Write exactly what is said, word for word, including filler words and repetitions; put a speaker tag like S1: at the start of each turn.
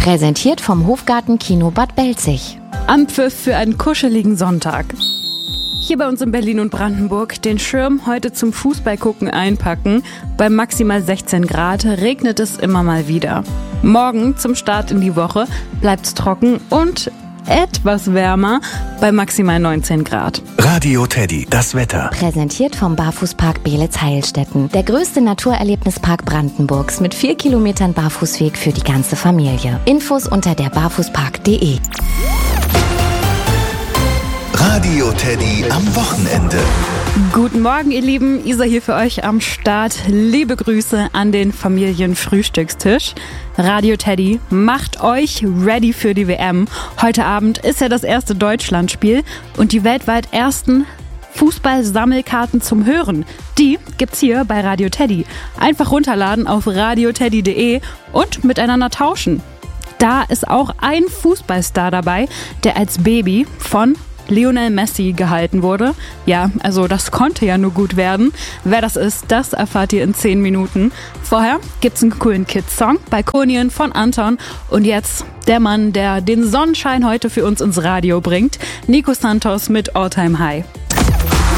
S1: Präsentiert vom Hofgarten Kino Bad Belzig.
S2: Anpfiff für einen kuscheligen Sonntag. Hier bei uns in Berlin und Brandenburg den Schirm heute zum Fußballgucken einpacken. Bei maximal sechzehn Grad regnet es immer mal wieder. Morgen zum Start in die Woche bleibt es trocken und etwas wärmer bei maximal neunzehn Grad.
S3: Radio Teddy, das Wetter.
S1: Präsentiert vom Barfußpark Beelitz-Heilstätten. Der größte Naturerlebnispark Brandenburgs mit vier Kilometern Barfußweg für die ganze Familie. Infos unter der barfußpark punkt de.
S3: Radio Teddy am Wochenende.
S2: Guten Morgen, ihr Lieben. Isa hier für euch am Start. Liebe Grüße an den Familienfrühstückstisch. Radio Teddy macht euch ready für die W M. Heute Abend ist ja das erste Deutschlandspiel und die weltweit ersten Fußball-Sammelkarten zum Hören. Die gibt's hier bei Radio Teddy. Einfach runterladen auf radio teddy punkt de und miteinander tauschen. Da ist auch ein Fußballstar dabei, der als Baby von Lionel Messi gehalten wurde. Ja, also das konnte ja nur gut werden. Wer das ist, das erfahrt ihr in zehn Minuten. Vorher gibt's einen coolen Kids-Song, Balkonien von Anton. Und jetzt der Mann, der den Sonnenschein heute für uns ins Radio bringt, Nico Santos mit All Time High.